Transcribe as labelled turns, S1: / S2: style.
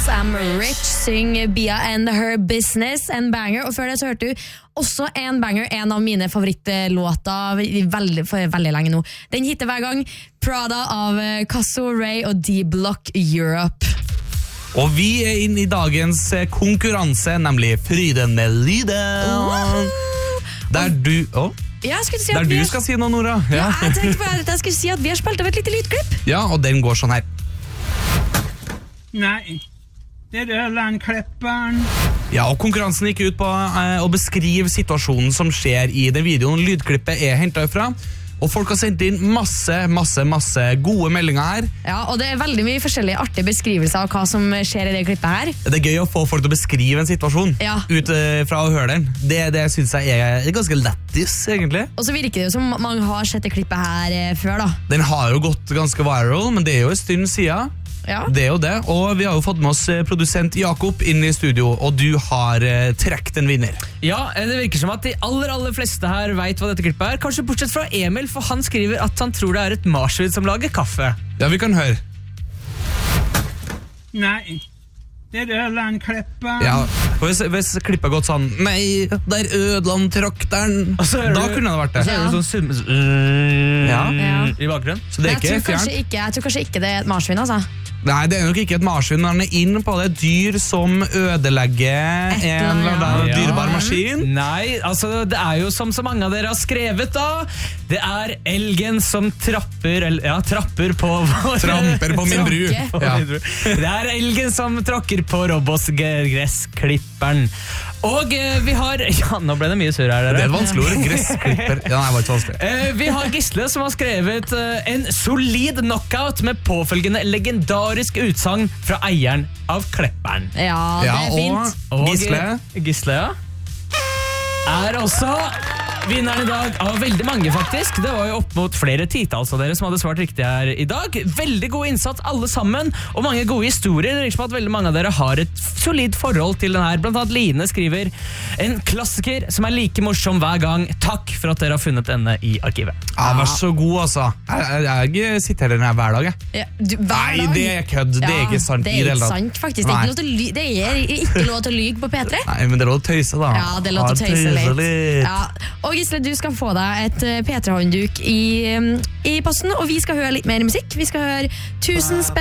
S1: I'm Rich, syng Bia and Her Business, en banger. Og før det så hørte du også en banger, en av mine favorittlåter for veldig lenge nå. Den hitter hver gang. Prada av Casso Ray og D-Block Europe.
S2: Og vi inne i dagens konkurranse, nemlig Fryden med lyden. Der du...
S1: Ja, si
S2: der du skal si noe, Nora.
S1: Ja, jeg tenkte på at jeg skulle si at vi har spilt av et lite lydklipp.
S2: Ja, og den går sånn her.
S3: Nei, det er Ørlandklipperen.
S2: Ja, og konkurransen gikk ut på å beskrive situasjonen som skjer i den videoen lydklippet er hentet fra. Og folk har sendt inn masse gode meldinger her.
S1: Ja, og det er veldig mye forskjellige artige beskrivelser av hva som skjer i det klippet her.
S2: Det er gøy å få folk til å beskrive en situasjon ut fra å høre den. Det synes jeg er ganske lettis, egentlig.
S1: Og så virker det jo som man har sett det klippet her før, da.
S2: Den har jo gått ganske viral, men det er jo en stund siden.
S1: Ja.
S2: Det er jo det, og vi har jo fått med oss produsent Jakob inn i studio, og du har trekt en vinner.
S4: Ja, det virker som at de aller fleste her vet hva dette klippet er, kanskje bortsett fra Emil, for han skriver at han tror det er et marsvin som lager kaffe.
S2: Ja, vi kan høre.
S3: Nei, det er Ørlandklipperen.
S2: Ja, hvis klippet har gått sånn, nei, der ødland trakteren, da kunne det vært det.
S4: Så er det sånn
S2: Ja.
S4: I bakgrunnen.
S2: Så det er ikke fjernt.
S1: Jeg tror kanskje ikke det er et marsvin, altså.
S2: Nei, det er nok ikke et marsvin, når han er inn på det dyr som ødelegger en eller annen dyrebar maskin.
S4: Nei, altså det er jo som så mange av dere har skrevet da. Det er elgen som trapper på
S2: Tramper på min bru. Ja.
S4: Det er elgen som tråkker på robotgressklipperen. Og vi har... Ja, nå ble det mye sur her, dere.
S2: Det er et vanskelig ord, gressklipper. Ja, nei, det var ikke vanskelig.
S4: Vi har Gisle som har skrevet en solid knockout med påfølgende legendarisk utsagn fra eieren av Klepperen.
S1: Ja, det er fint.
S4: Og Gisle, er også vinneren i dag av veldig mange, faktisk. Det var jo opp mot flere titalls av dere som hadde svart riktig her i dag. Veldig god innsats alle sammen, og mange gode historier. Det virker som at veldig mange av dere har et solid forhold til den her. Blant annet Line skriver en klassiker som er like morsom hver gang. Takk for at dere har funnet denne i arkivet.
S2: Ja, vær så god, altså. Jeg sitter her hver dag, jeg.
S1: Ja, hver
S2: Nei,
S1: dag?
S2: det er kødd. Det er ikke sant.
S1: Det er ikke sant, faktisk. Det er ikke lov til å lyge på P3.
S2: Nei, men det er lov til å tøyse, da.
S1: Ja, det er lov til å tøyse litt. Ja. Og Gisle, du skal få deg et P3-håndduk i posten, og vi skal høre litt mer musikk. Vi skal høre 1000 spenn